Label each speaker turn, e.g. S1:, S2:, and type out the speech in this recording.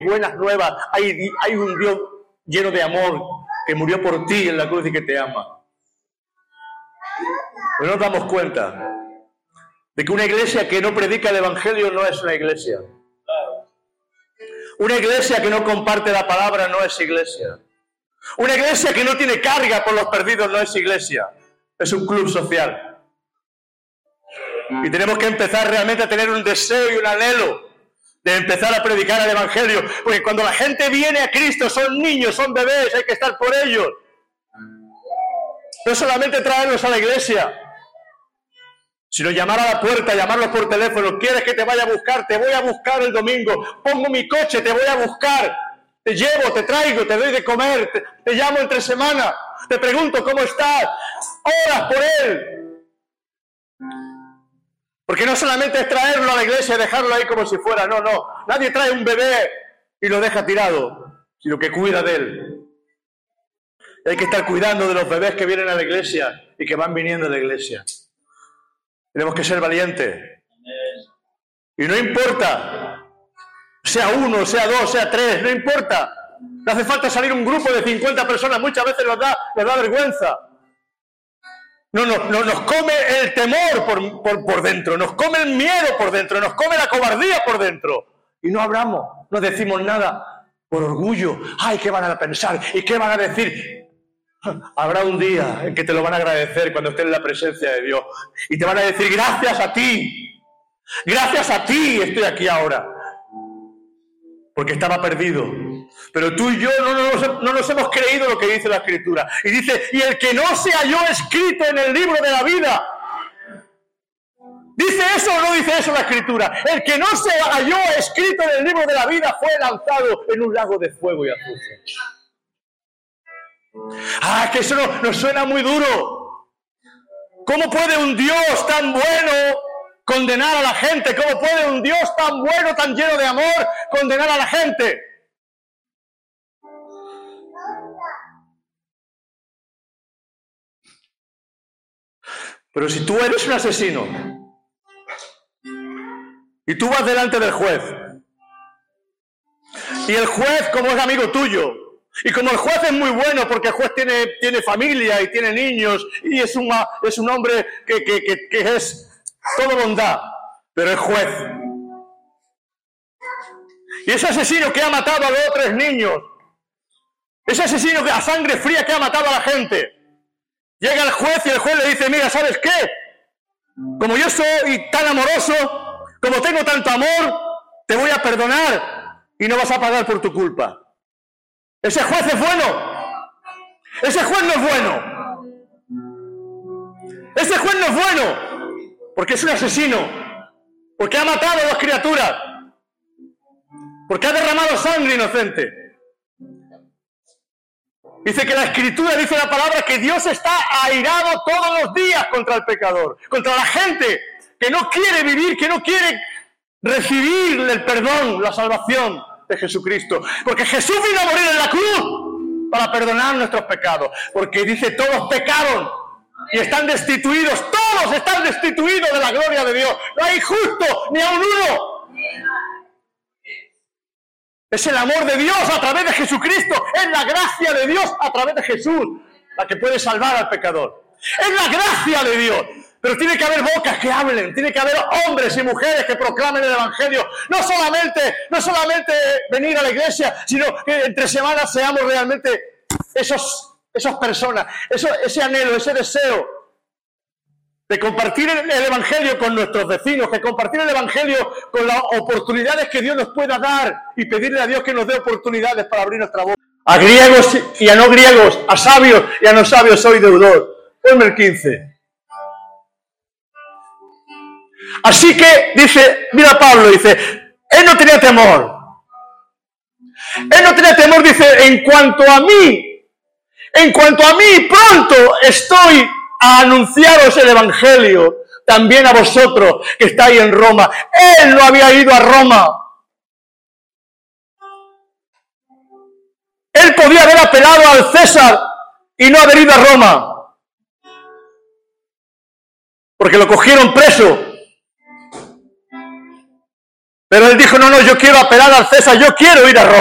S1: buenas nuevas, hay un Dios lleno de amor que murió por ti en la cruz y que te ama. Pero nos damos cuenta de que una iglesia que no predica el Evangelio no es una iglesia. Una iglesia que no comparte la palabra no es iglesia. Una iglesia que no tiene carga por los perdidos no es iglesia. Es un club social. Y tenemos que empezar realmente a tener un deseo y un anhelo de empezar a predicar el Evangelio. Porque cuando la gente viene a Cristo, son niños, son bebés, hay que estar por ellos. No solamente traerlos a la iglesia, sino llamar a la puerta, llamarlos por teléfono. ¿Quieres que te vaya a buscar? Te voy a buscar el domingo. Pongo mi coche, te voy a buscar. Te llevo, te traigo, te doy de comer. Te llamo entre semana. Te pregunto cómo estás. Oras por él. Porque no solamente es traerlo a la iglesia y dejarlo ahí como si fuera. No. Nadie trae un bebé y lo deja tirado, sino que cuida de él. Y hay que estar cuidando de los bebés que vienen a la iglesia y que van viniendo a la iglesia. Tenemos que ser valientes. Y no importa, sea uno, sea dos, sea tres, no importa. No hace falta salir un grupo de 50 personas, muchas veces nos da vergüenza. Nos come el temor por dentro, nos come el miedo por dentro, nos come la cobardía por dentro. Y no hablamos, no decimos nada por orgullo. ¡Ay, qué van a pensar! ¿Y qué van a decir? Habrá un día en que te lo van a agradecer cuando estés en la presencia de Dios. Y te van a decir, gracias a ti estoy aquí ahora. Porque estaba perdido. Pero tú y yo no nos hemos creído lo que dice la Escritura. Y dice, y el que no se halló escrito en el libro de la vida. ¿Dice eso o no dice eso la Escritura? El que no se halló escrito en el libro de la vida fue lanzado en un lago de fuego y azufre. Que eso nos suena muy duro. ¿Cómo puede un Dios tan bueno condenar a la gente? ¿Cómo puede un Dios tan bueno, tan lleno de amor, condenar a la gente? Pero si tú eres un asesino y tú vas delante del juez y el juez, como es amigo tuyo, y como el juez es muy bueno porque el juez tiene familia y tiene niños y es un hombre que es todo bondad, pero es juez. Y ese asesino que ha matado a 2 o 3 niños, ese asesino a sangre fría que ha matado a la gente, llega el juez y el juez le dice, mira, ¿sabes qué? Como yo soy tan amoroso, como tengo tanto amor, te voy a perdonar y no vas a pagar por tu culpa. ¿Ese juez es bueno? Ese juez no es bueno. Ese juez no es bueno porque es un asesino, porque ha matado a 2 criaturas, porque ha derramado sangre inocente. Dice que la Escritura, dice la palabra, que Dios está airado todos los días contra el pecador, contra la gente que no quiere vivir, que no quiere recibir el perdón, la salvación de Jesucristo. Porque Jesús vino a morir en la cruz para perdonar nuestros pecados. Porque dice, todos pecaron y están destituidos, todos están destituidos de la gloria de Dios. No hay justo ni a un uno. Es el amor de Dios a través de Jesucristo. Es la gracia de Dios a través de Jesús la que puede salvar al pecador. Es la gracia de Dios. Pero tiene que haber bocas que hablen. Tiene que haber hombres y mujeres que proclamen el Evangelio. No solamente venir a la iglesia, sino que entre semanas seamos realmente esas personas. Ese anhelo, ese deseo de compartir el Evangelio con nuestros vecinos, de compartir el Evangelio con las oportunidades que Dios nos pueda dar y pedirle a Dios que nos dé oportunidades para abrir nuestra boca. A griegos y a no griegos, a sabios y a no sabios soy deudor. Ponme el 15. Así que, dice, mira Pablo, dice, él no tenía temor. Él no tenía temor, dice, en cuanto a mí, pronto estoy a anunciaros el Evangelio, también a vosotros que estáis en Roma. Él no había ido a Roma. Él podía haber apelado al César y no haber ido a Roma, porque lo cogieron preso. Pero él dijo, no, yo quiero apelar al César, yo quiero ir a Roma.